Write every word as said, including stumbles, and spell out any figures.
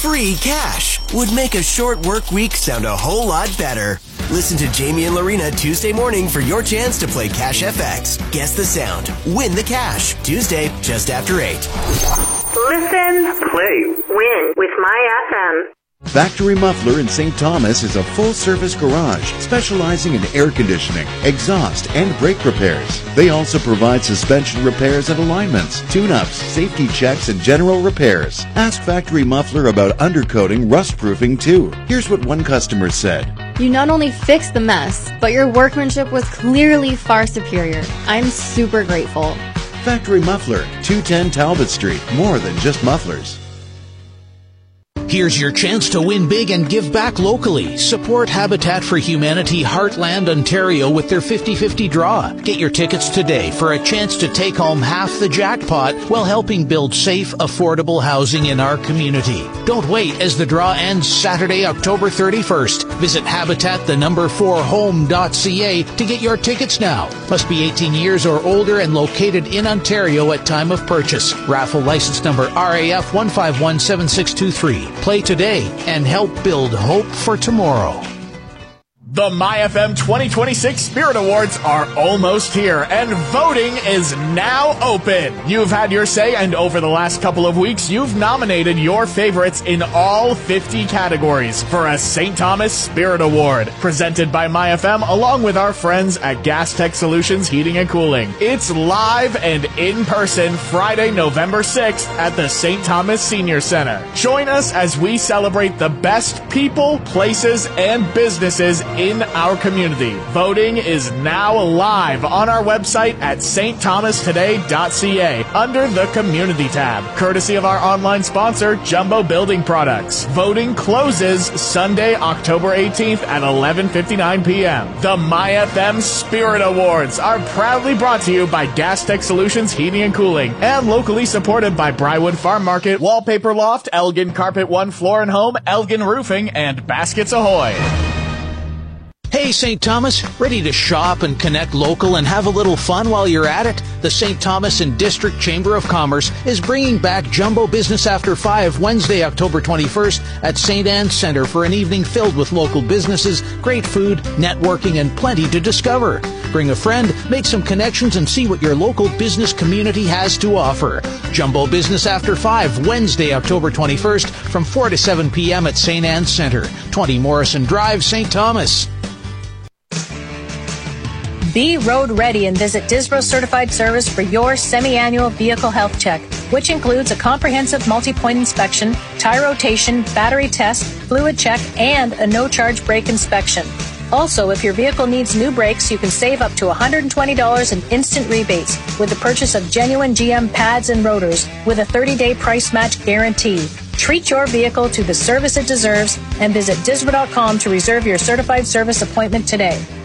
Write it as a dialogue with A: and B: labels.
A: free cash would make a short work week sound a whole lot better. Listen to Jamie and Lorena Tuesday morning for your chance to play Cash F X. Guess the sound. Win the cash. Tuesday, just after eight.
B: Listen, play, win with My F M.
C: Factory Muffler in Saint Thomas is a full-service garage specializing in air conditioning, exhaust, and brake repairs. They also provide suspension repairs and alignments, tune-ups, safety checks, and general repairs. Ask Factory Muffler about undercoating, rust-proofing, too. Here's what one customer said.
D: You not only fixed the mess, but your workmanship was clearly far superior. I'm super grateful.
C: Factory Muffler, two ten Talbot Street. More than just mufflers.
E: Here's your chance to win big and give back locally. Support Habitat for Humanity Heartland, Ontario with their fifty-fifty draw. Get your tickets today for a chance to take home half the jackpot while helping build safe, affordable housing in our community. Don't wait as the draw ends Saturday, October thirty-first. Visit habitat the number four home dot c a to get your tickets now. Must be eighteen years or older and located in Ontario at time of purchase. Raffle license number R A F one five one seven six two three. Play today and help build hope for tomorrow.
F: The My F M twenty twenty-six Spirit Awards are almost here, and voting is now open. You've had your say, and over the last couple of weeks, you've nominated your favorites in all fifty categories for a Saint Thomas Spirit Award, presented by My F M along with our friends at Gas Tech Solutions Heating and Cooling. It's live and in person Friday, November sixth at the Saint Thomas Senior Center. Join us as we celebrate the best people, places, and businesses in in our community. Voting is now live on our website at s t thomas today dot c a under the Community tab, courtesy of our online sponsor, Jumbo Building Products. Voting closes Sunday, October eighteenth at eleven fifty-nine p.m. The My F M Spirit Awards are proudly brought to you by Gas Tech Solutions Heating and Cooling and locally supported by Brywood Farm Market, Wallpaper Loft, Elgin Carpet One Floor and Home, Elgin Roofing, and Baskets Ahoy.
E: Hey, Saint Thomas, ready to shop and connect local and have a little fun while you're at it? The Saint Thomas and District Chamber of Commerce is bringing back Jumbo Business After five Wednesday, October twenty-first at Saint Anne's Centre for an evening filled with local businesses, great food, networking, and plenty to discover. Bring a friend, make some connections, and see what your local business community has to offer. Jumbo Business After five Wednesday, October twenty-first from four to seven p.m. at Saint Anne's Centre, twenty Morrison Drive, Saint Thomas.
G: Be road ready and visit Disbro Certified Service for your semi-annual vehicle health check, which includes a comprehensive multi-point inspection, tire rotation, battery test, fluid check, and a no-charge brake inspection. Also, if your vehicle needs new brakes, you can save up to one hundred twenty dollars in instant rebates with the purchase of genuine G M pads and rotors with a thirty-day price match guarantee. Treat your vehicle to the service it deserves and visit disbro dot com to reserve your certified service appointment today.